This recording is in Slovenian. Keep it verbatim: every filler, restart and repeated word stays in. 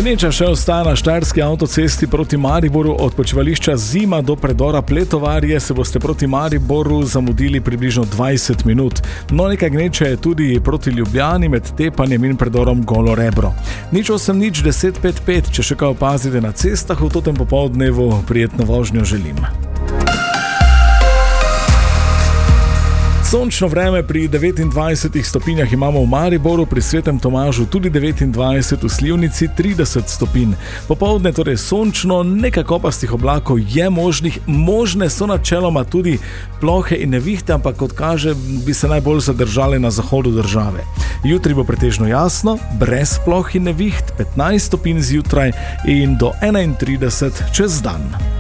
Gneča še ostaja na štajerski avtocesti proti Mariboru. Od počivališča Zima do predora Pletovarje se boste proti Mariboru zamudili približno dvajset minut. No, nekaj gneče je tudi proti Ljubljani med Tepanjem in predorom Golo Rebro. Nič osem nič deset pet pet, če še kaj opazite na cestah v totem popoldnevu, prijetno vožnjo želim. Sončno vreme pri devetindvajsetih stopinjah imamo v Mariboru, pri Svetem Tomažu tudi devetindvajset, v Slivnici trideset stopinj. Popoldne torej sončno, nekaj kopastih oblakov je možnih, možne so načeloma tudi plohe in nevihte, ampak kot kaže, bi se najbolj zadržale na zahodu države. Jutri bo pretežno jasno, brez ploh in neviht, petnajst stopinj zjutraj in do enaintrideset čez dan.